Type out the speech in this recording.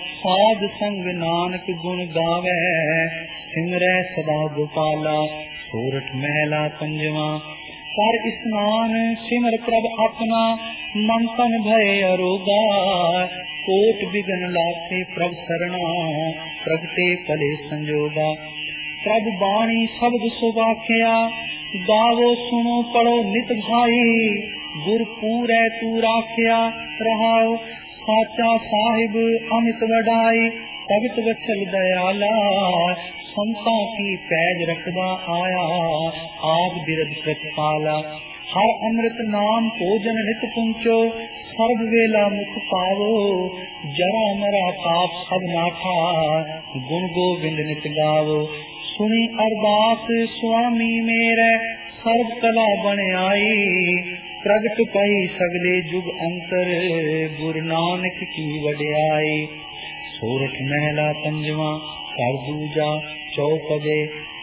साध संग नानक गुण गावे, सिमरै सदा गोपाला। सोरठ महला पंजवा। कर स्नान सिमर प्रभ अपना, मन तन भय अरोगा। कोट बिघन लाथे प्रभ सरना, प्रगटे कले संजोगा। प्रभ बाणी शब्द सुवाख्या, गावो सुनो पढ़ो नित भाई। गुर पूरै तू राख्या, रहाओ साचा साहिब अमित वडाई। भगत वत्सल दयाला, संतां की पैज रखदा आया। आप बिरद प्रतिपाला। हर अमृत नाम भोजन नित पुंचो, सर्व वेला मुख पावो। जरा मरा पाप सब नाठा, गुण गोविंद नित गावो। सुनी अरदास स्वामी मेरे, सर्व कला बन आई। प्रगट पई सगले जुग अंतर, गुरु नानक की वड्याई। सोरठ महला पंजवा। कर दूजा चौपदे।